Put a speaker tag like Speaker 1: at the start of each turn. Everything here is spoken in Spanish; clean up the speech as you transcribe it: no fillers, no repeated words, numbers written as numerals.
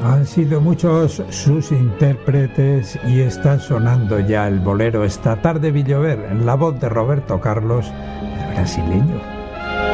Speaker 1: Han sido muchos sus intérpretes y está sonando ya el bolero Esta tarde vi llover en la voz de Roberto Carlos, el brasileño.